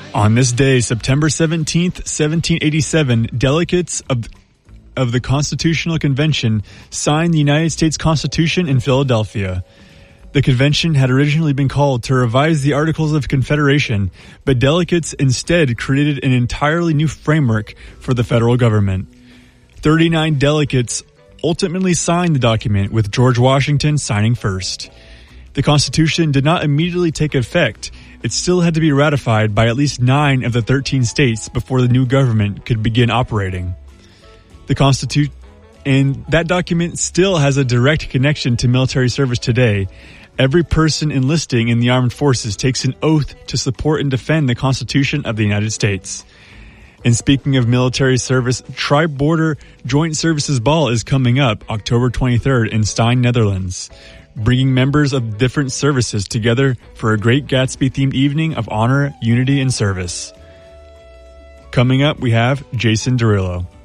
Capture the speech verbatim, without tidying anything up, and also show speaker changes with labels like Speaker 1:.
Speaker 1: On this day, September seventeenth, seventeen eighty-seven, delegates of of the Constitutional Convention signed the United States Constitution in Philadelphia. The convention had originally been called to revise the Articles of Confederation, but delegates instead created an entirely new framework for the federal government. thirty-nine delegates ultimately signed the document, with George Washington signing first. The Constitution did not immediately take effect. It still had to be ratified by at least nine of the thirteen states before the new government could begin operating. The Constitution, and that document still has a direct connection to military service today. Every person enlisting in the armed forces takes an oath to support and defend the Constitution of the United States. And speaking of military service, Tri-Border Joint Services Ball is coming up October twenty-third in Stein, Netherlands, bringing members of different services together for a Great Gatsby-themed evening of honor, unity, and service. Coming up, we have Jason Derulo.